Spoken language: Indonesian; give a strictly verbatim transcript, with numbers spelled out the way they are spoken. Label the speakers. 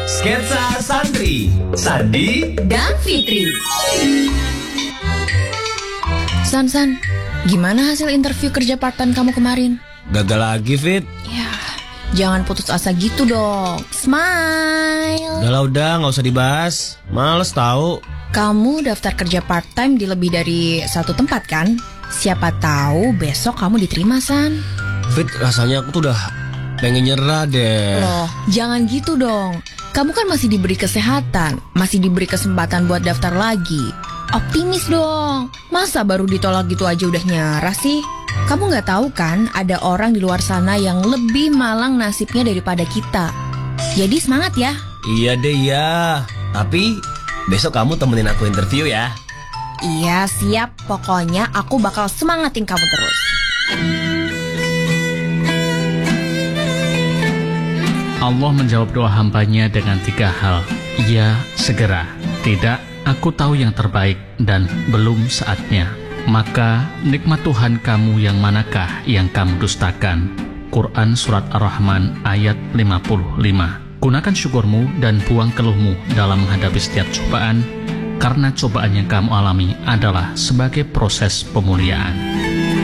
Speaker 1: Sketsa Santri, Sandi
Speaker 2: dan Fitri.
Speaker 3: San, San, gimana hasil interview kerja part-time kamu kemarin?
Speaker 1: Gagal lagi, Fit.
Speaker 3: Ya, jangan putus asa gitu dong. Smile.
Speaker 1: Udah lah, udah, gak usah dibahas. Males tahu.
Speaker 3: Kamu daftar kerja part-time di lebih dari satu tempat kan? Siapa tahu besok kamu diterima, San.
Speaker 1: Fit, rasanya aku tuh udah pengen nyerah deh.
Speaker 3: Loh, jangan gitu dong. Kamu kan masih diberi kesehatan, masih diberi kesempatan buat daftar lagi. Optimis dong. Masa baru ditolak gitu aja udah nyerah sih? Kamu gak tahu kan ada orang di luar sana yang lebih malang nasibnya daripada kita. Jadi semangat ya.
Speaker 1: Iya deh, iya. Tapi besok kamu temenin aku interview ya.
Speaker 3: Iya, siap. Pokoknya aku bakal semangatin kamu terus.
Speaker 4: Allah menjawab doa hambanya dengan tiga hal. Ya, segera. Tidak, aku tahu yang terbaik dan belum saatnya. Maka nikmat Tuhan kamu yang manakah yang kamu dustakan? Quran Surat Ar-Rahman ayat lima puluh lima. Gunakan syukurmu dan buang keluhmu dalam menghadapi setiap cobaan, karena cobaan yang kamu alami adalah sebagai proses pemuliaan.